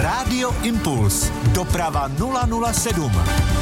Rádio Impuls. Doprava 007.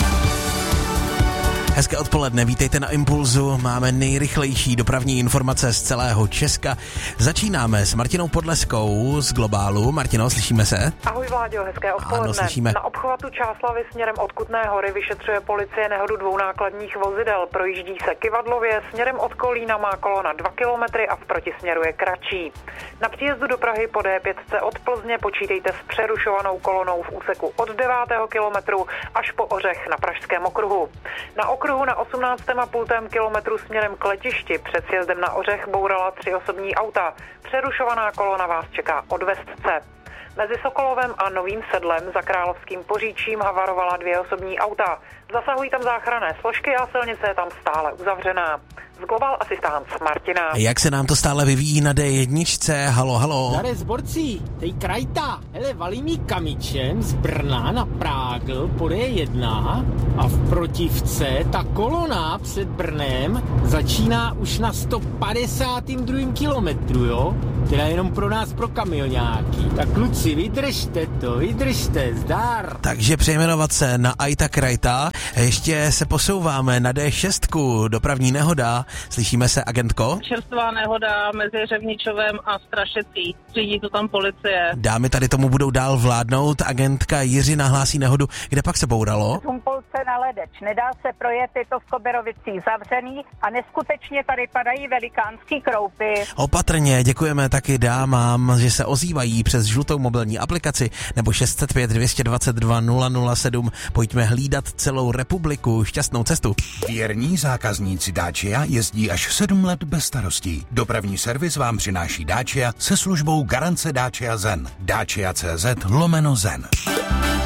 Hezké odpoledne, vítejte na Impulzu, máme nejrychlejší dopravní informace z celého Česka. Začínáme s Martinou Podleskou z Globálu. Martino, slyšíme se? Ahoj Vláďo, hezké odpoledne. Ano, slyšíme. Na obchvatu Čáslavy směrem od Kutné Hory vyšetřuje policie nehodu dvou nákladních vozidel. Projíždí se Kyvadlově, směrem od Kolína má kolona 2 kilometry a v protisměru je kratší. Na příjezdu do Prahy po D5 od Plzně počítejte s přerušovanou kolonou v úseku od 9. kilometru až po Ořech na Pražském okruhu. Na okruhu na 18,5 kilometru směrem k letišti před sjezdem na Ořech bourala 3 osobní auta. Přerušovaná kolona vás čeká od Vestce. Mezi Sokolovem a Novým Sedlem za Královským Poříčím havarovala 2 osobní auta. Zasahují tam záchranné složky a silnice je tam stále uzavřená. Z Global Assistance Martina. Jak se nám to stále vyvíjí na D1? Halo. Dare zborci, tej krajta, hele, valí mi kamičem z Brna na Prágl po D1 a v protivce ta kolona před Brnem začíná už na 152. kilometru, jo? Teda jenom pro nás, pro kamionáky. Tak kluci, vydržte, zdar. Takže přejmenovat se na Ajta Krajta. Ještě se posouváme na D6, dopravní nehoda. Slyšíme se, agentko? Čerstvá nehoda mezi Řevničovem a Strašecí. Řídí to tam policie. Dámy tady tomu budou dál vládnout. Agentka Jiři nahlásí nehodu. Kde pak se bouralo? V Humpolce na Ledeč. Nedá se projet, je to v Koberovicích zavřený a neskutečně tady padají velikánský kroupy. Opatrně, děkujeme taky dámám, že se ozývají přes žlutou mobilní aplikaci nebo 605 222 007. Pojďme hlídat celou republiku. Šťastnou cestu. Věrní zákazníci Dacia jezdí až 7 let bez starostí. Dopravní servis vám přináší Dacia se službou garance Dacia Zen. Dacia.cz/Zen.